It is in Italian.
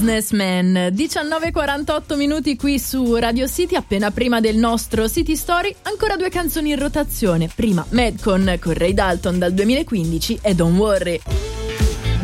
Businessman. 19:48 minuti qui su Radio City, appena prima del nostro City Story. Ancora due canzoni in rotazione. Prima Madcon con Ray Dalton dal 2015 e Don't Worry.